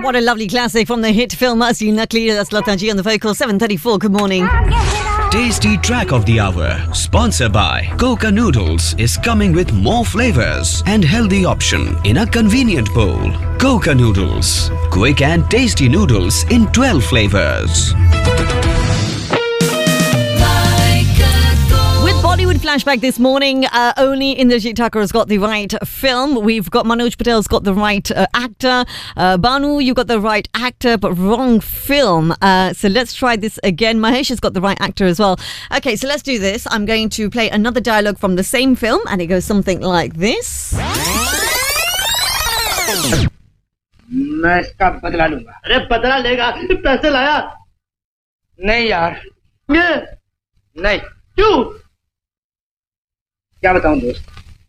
What a lovely classic from the hit film Asli Nakli. That's Lata Ji on the vocal. 7:34. Good morning. Tasty track of the hour, sponsored by Coca Noodles, is coming with more flavors and healthy option in a convenient bowl. Coca Noodles, quick and tasty noodles in 12 flavors. Bollywood flashback this morning. Only Indrajit Thakur has got the right film. We've got Manoj Patel's got the right actor. Banu, you got the right actor, but wrong film. So let's try this again. Mahesh has got the right actor as well. Okay, so let's do this. I'm going to play another dialogue from the same film, and it goes something like this. मैं इसका बदला लूंगा। अरे बदला लेगा? पैसे लाया? नहीं यार, नहीं। क्यों? क्या बताऊं दोस्त,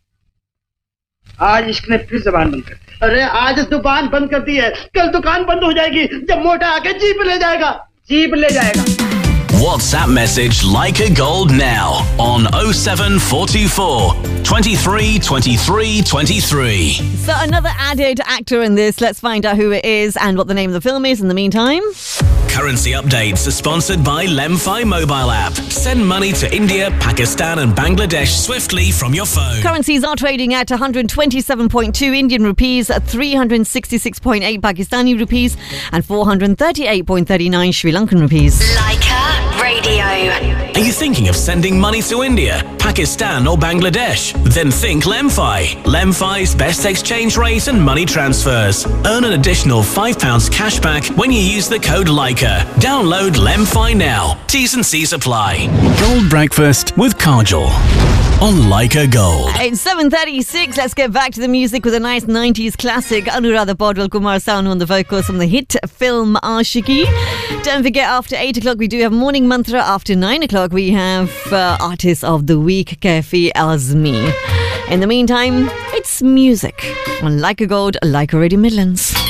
आज इश्क ने फिर जुबान बंद कर दी। अरे आज दुकान बंद कर दी है, कल दुकान बंद हो जाएगी जब मोटा आके जीप ले जाएगा। जीप ले जाएगा। WhatsApp message Leica Gold now on 07424 23 23 23. So another added actor in this. Let's find out who it is and what the name of the film is in the meantime. Currency updates are sponsored by Lemfi mobile app. Send money to India, Pakistan and Bangladesh swiftly from your phone. Currencies are trading at 127.2 Indian rupees, 366.8 Pakistani rupees and 438.39 Sri Lankan rupees. Leica Radio. Are you thinking of sending money to India, Pakistan or Bangladesh? Then think Lemfi. Lemfi's best exchange rate and money transfers. Earn an additional £5 cash back when you use the code Leica. Download Lemfi now. T's and C's apply. Gold breakfast with Kajol on Leica Gold. It's 7:36. Let's get back to the music with a nice 90s classic. Anuradha Paudwal, Kumar Sanu on the vocals from the hit film Ashiki. Don't forget, after 8 o'clock we do have Morning Mantra. After 9 o'clock we have Artist of the Week, Kaifi Azmi. In the meantime, it's music on Leica Gold, Leica Radio Midlands.